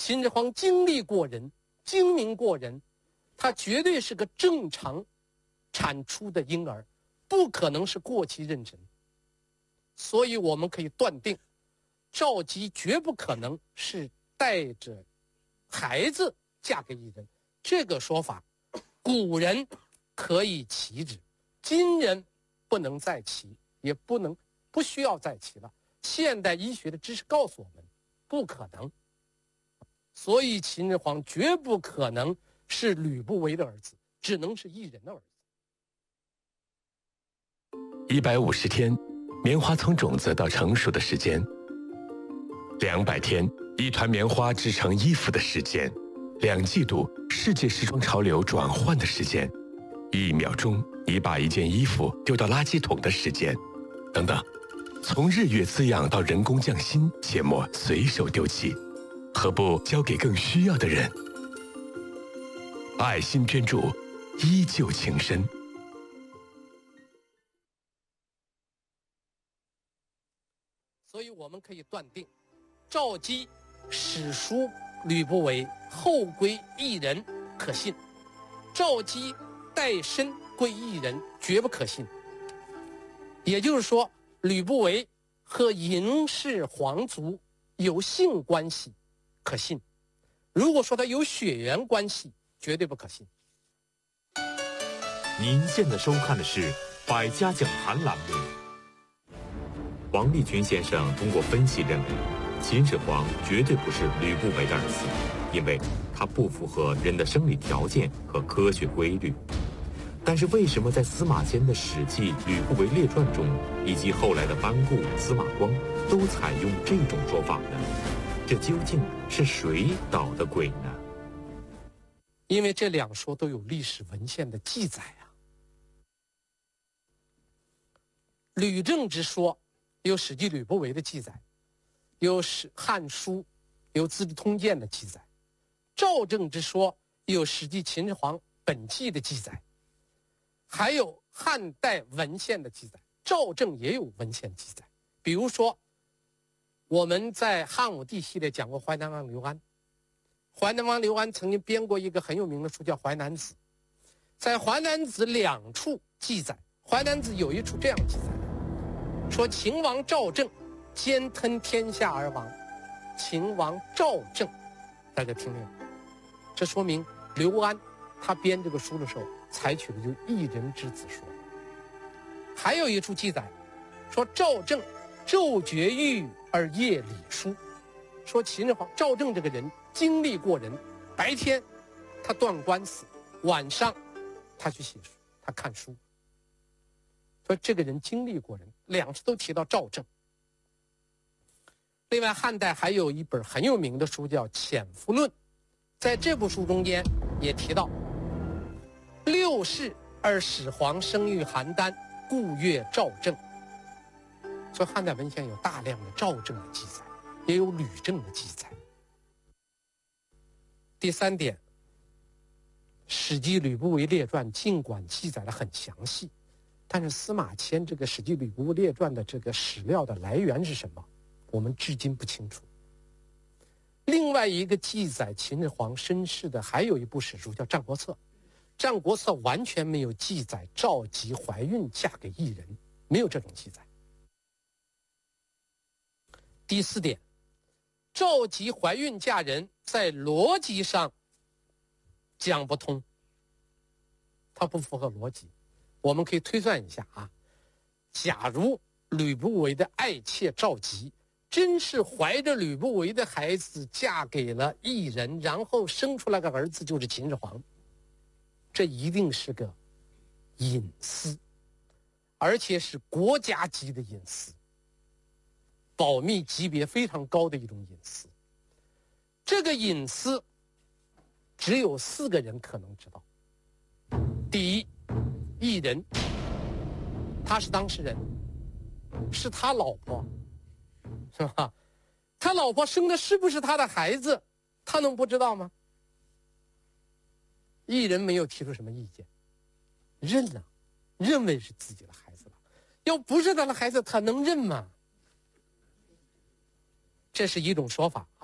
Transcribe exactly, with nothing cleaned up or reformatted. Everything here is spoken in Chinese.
秦始皇经历过人，精明过人，他绝对是个正常产出的婴儿，不可能是过继妊娠。所以我们可以断定，赵姬绝不可能是带着孩子嫁给异人。这个说法，古人可以齐之，今人不能再齐，也不能不需要再齐了。现代医学的知识告诉我们，不可能。所以秦始皇绝不可能是吕不韦的儿子，只能是异人的儿子。 一百五十天，棉花从种子到成熟的时间；两百天，一团棉花织成衣服的时间；两季度，世界时装潮流转换的时间；一秒钟，你把一件衣服丢到垃圾桶的时间，等等。从日月滋养到人工匠心，切莫随手丢弃，何不交给更需要的人？爱心捐助，依旧情深。 所以我们可以断定，赵姬史书吕不韦，后归异人可信；赵姬带身归异人绝不可信。也就是说，吕不韦和嬴氏皇族有性关系可信，如果说他有血缘关系，绝对不可信。 您现在收看的是《百家讲坛》栏目。王立群先生通过分析认为，秦始皇绝对不是吕不韦的儿子，因为他不符合人的生理条件和科学规律。但是为什么在司马迁的《史记·吕不韦列传》中，以及后来的班固、司马光都采用这种说法呢？这究竟是谁捣的鬼呢？ 因为这两说都有历史文献的记载啊。吕政之说有《史记·吕不韦》的记载，有《汉书》、有《资治通鉴》的记载；赵政之说有《史记·秦始皇本纪》的记载，还有汉代文献的记载。赵政也有文献记载，比如说我们在汉武帝系列讲过淮南王刘安，淮南王刘安曾经编过一个很有名的书叫《淮南子》，在《淮南子》两处记载，《淮南子》有一处这样记载，说秦王赵政兼吞天下而亡。秦王赵政，大家听听，这说明刘安他编这个书的时候采取的就是一人之子说。还有一处记载说赵政昼绝育而夜理书，说秦始皇赵政这个人经历过人，白天他断官司，晚上他去写书，他看书。说这个人经历过人，两次都提到赵政。另外汉代还有一本很有名的书叫《潜伏论》，在这部书中间也提到六世而始皇生育邯郸，故曰赵政。所以汉代文献有大量的赵政的记载，也有吕政的记载。第三点，《史记·吕不韦列传》尽管记载的很详细，但是司马迁这个《史记·吕不韦列传》的这个史料的来源是什么，我们至今不清楚。另外一个记载秦始皇身世的还有一部史书叫《战国策》，《战国策》完全没有记载赵姬怀孕嫁给异人，没有这种记载。第四点，赵姬怀孕嫁人在逻辑上讲不通，它不符合逻辑。我们可以推算一下啊，假如吕不韦的爱妾赵姬真是怀着吕不韦的孩子嫁给了异人，然后生出来个儿子就是秦始皇，这一定是个隐私，而且是国家级的隐私，保密级别非常高的一种隐私。这个隐私只有四个人可能知道。第一，异人，他是当事人，是他老婆，是吧？他老婆生的是不是他的孩子，他能不知道吗？异人没有提出什么意见，认了，认为是自己的孩子了。要不是他的孩子，他能认吗？这是一种说法。